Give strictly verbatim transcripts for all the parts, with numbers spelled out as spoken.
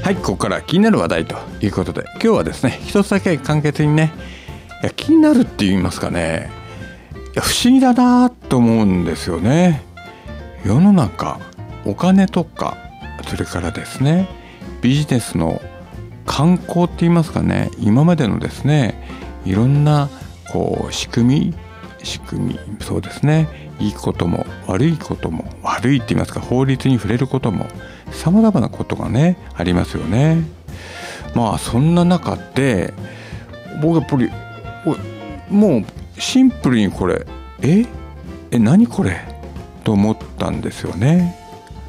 はい、ここから気になる話題ということで、今日はですね、一つだけ簡潔にね、いや気になるって言いますかね、いや不思議だなと思うんですよね。世の中、お金とか、それからですね、ビジネスの観光って言いますかね、今までのですね、いろんなこう仕組み仕組みそうですね、いいことも悪いことも、悪いって言いますか、法律に触れることもさまざまなことがねありますよね。まあそんな中で僕やっぱりもうシンプルにこれええ何これと思ったんですよね。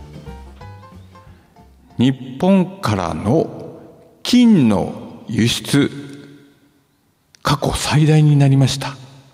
日本からの金の輸出過去最大になりました。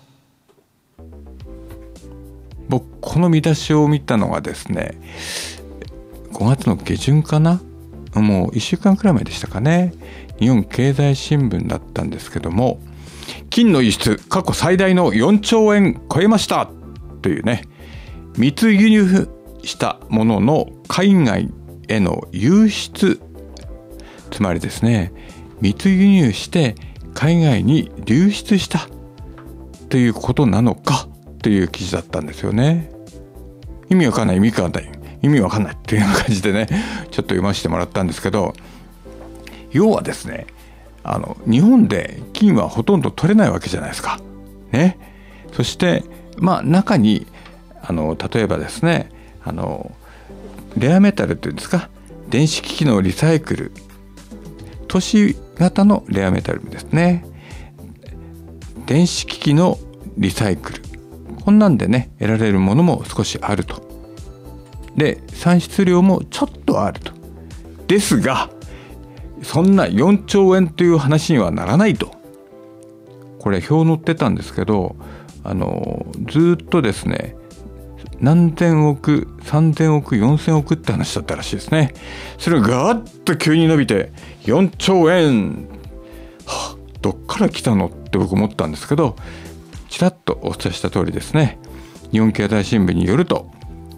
僕この見出しを見たのがですね、ごがつの下旬かな、もういっしゅうかんくらい前でしたかね、日本経済新聞だったんですけども、金の輸出過去最大のよんちょうえん超えましたというね、密輸入したものの海外への輸出、つまりですね、密輸入して海外に流出したということなのかという記事だったんですよね。意味わかんない意味わかんない意味わかんないっていうような感じでね、ちょっと読ませてもらったんですけど、要はですね、あの日本で金はほとんど取れないわけじゃないですかね。そしてまあ中にあの例えばですね、あのレアメタルっていうんですか、電子機器のリサイクル、都市型のレアメタルですね、電子機器のリサイクル、こんなんでね得られるものも少しあると。で産出量もちょっとあると。ですがそんなよんちょうえんという話にはならないと。これ表載ってたんですけど、あのずっとですね、何千億、さんぜんおく、よんせんおくって話だったらしいですね。それがガーッと急に伸びてよんちょうえん、はあ、どっから来たのって僕思ったんですけど、ちらっとお伝えした通りですね、日本経済新聞によると、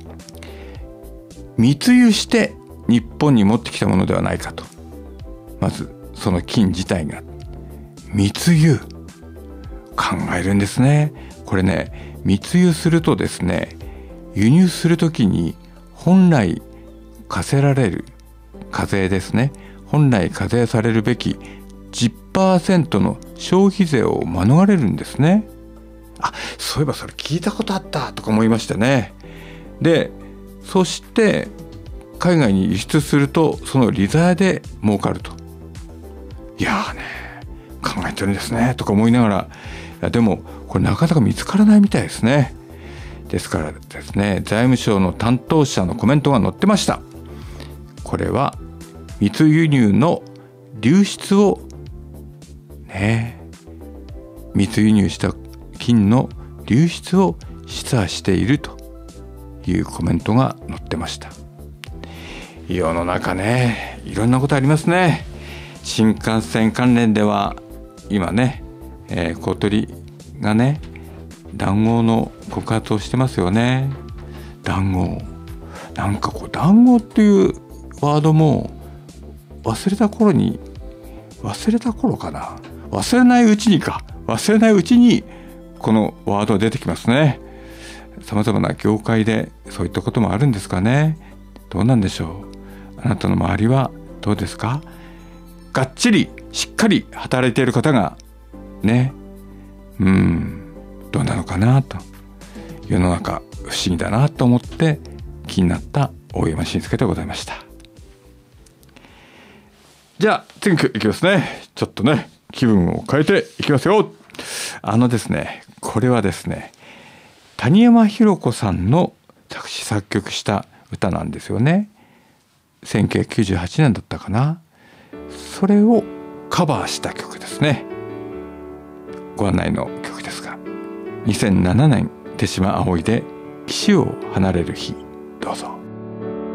密輸して日本に持ってきたものではないかと。まずその金自体が密輸、考えるんですね。これね、密輸するとですね、輸入するときに本来課せられる課税ですね、本来課税されるべき じゅっパーセント の消費税を免れるんですね。あ、そういえばそれ聞いたことあったとか思いましたね。でそして海外に輸出するとその利ざやで儲かると。いやーね、考えてるんですねとか思いながら、いやでもこれなかなか見つからないみたいですね。ですからですね、財務省の担当者のコメントが載ってました。これは密輸入の流出をね、密輸入した金の流出を示唆しているというコメントが載ってました。世の中ね、いろんなことありますね。新幹線関連では今ね、えー、公取がね談合の告発をしてますよね。談合、なんかこう談合っていうワードも忘れた頃に忘れた頃かな忘れないうちにか忘れないうちにこのワード出てきますね。さまざまな業界でそういったこともあるんですかね。どうなんでしょう。あなたの周りはどうですか。がっちりしっかり働いている方がね、うーんどうなのかなと、世の中不思議だなと思って気になった大山慎介でございました。じゃあ次いきますね。ちょっとね気分を変えていきますよ。あのですね、これはですね、谷山ひろ子さんの作詞作曲した歌なんですよね。せんきゅうひゃくきゅうじゅうはちねんだったかな。それをカバーした曲ですね。ご案内の曲ですが、にせんななねん手島葵で岸を離れる日。